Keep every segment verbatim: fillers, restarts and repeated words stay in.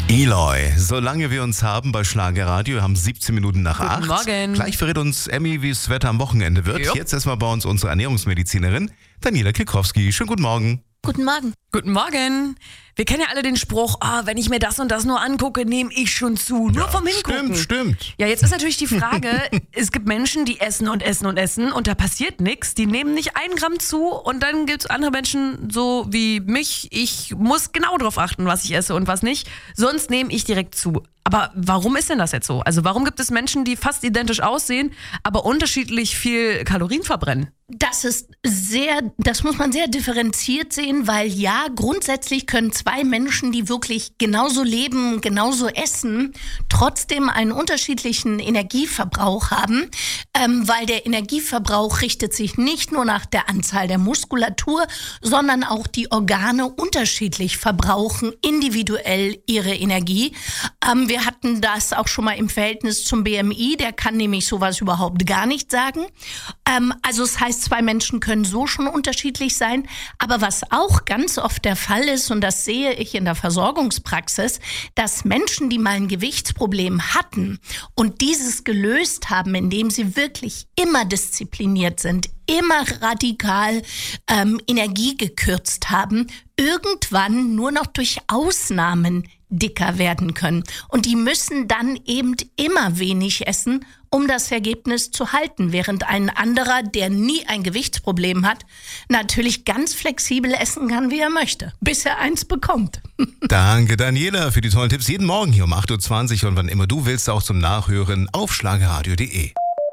Eloy, solange wir uns haben bei Schlagerradio, haben siebzehn Minuten nach acht. Guten Morgen. Gleich verrät uns Emmy, wie das Wetter am Wochenende wird. Jo. Jetzt erstmal bei uns unsere Ernährungsmedizinerin Daniela Klikowski. Schönen guten Morgen. Guten Morgen. Guten Morgen. Wir kennen ja alle den Spruch, ah, wenn ich mir das und das nur angucke, nehme ich schon zu. Nur Ja, vom Hingucken. Stimmt, stimmt. Ja, jetzt ist natürlich die Frage, es gibt Menschen, die essen und essen und essen und da passiert nichts. Die nehmen nicht ein Gramm zu und dann gibt es andere Menschen, so wie mich. Ich muss genau darauf achten, was ich esse und was nicht. Sonst nehme ich direkt zu. Aber warum ist denn das jetzt so? Also warum gibt es Menschen, die fast identisch aussehen, aber unterschiedlich viel Kalorien verbrennen? Das ist sehr, das muss man sehr differenziert sehen, weil ja, grundsätzlich können zwei Menschen, die wirklich genauso leben, genauso essen, trotzdem einen unterschiedlichen Energieverbrauch haben, ähm, weil der Energieverbrauch richtet sich nicht nur nach der Anzahl der Muskulatur, sondern auch die Organe unterschiedlich verbrauchen individuell ihre Energie. Ähm, wir hatten das auch schon mal im Verhältnis zum B M I, der kann nämlich sowas überhaupt gar nicht sagen. Ähm, also es heißt, zwei Menschen können so schon unterschiedlich sein. Aber was auch ganz oft der Fall ist, und das sehe ich in der Versorgungspraxis, dass Menschen, die mal ein Gewichtsproblem hatten und dieses gelöst haben, indem sie wirklich immer diszipliniert sind, immer radikal ähm, Energie gekürzt haben, irgendwann nur noch durch Ausnahmen dicker werden können. Und die müssen dann eben immer wenig essen, um das Ergebnis zu halten, während ein anderer, der nie ein Gewichtsproblem hat, natürlich ganz flexibel essen kann, wie er möchte, bis er eins bekommt. Danke, Daniela, für die tollen Tipps. Jeden Morgen hier um acht Uhr zwanzig und wann immer du willst, auch zum Nachhören auf schlagerradio punkt de.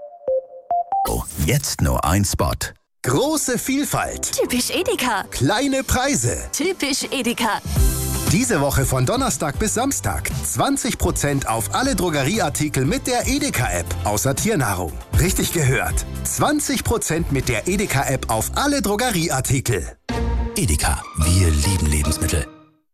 Oh, jetzt nur ein Spot. Große Vielfalt, Typisch Edeka. kleine Preise. Typisch Edeka. Diese Woche von Donnerstag bis Samstag zwanzig Prozent auf alle Drogerieartikel mit der Edeka-App, außer Tiernahrung. Richtig gehört, zwanzig Prozent mit der Edeka-App auf alle Drogerieartikel. Edeka, wir lieben Lebensmittel.